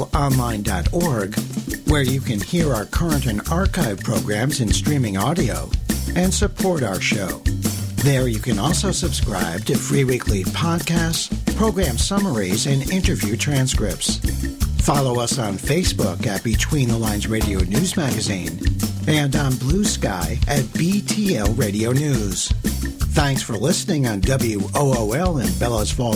btlonline.org, where you can hear our current and archive programs in streaming audio and support our show. There you can also subscribe to free weekly podcasts, program summaries, and interview transcripts. Follow us on Facebook at Between the Lines Radio News Magazine and on Blue Sky at BTL Radio News. Thanks for listening on WOOL in Bellows Falls,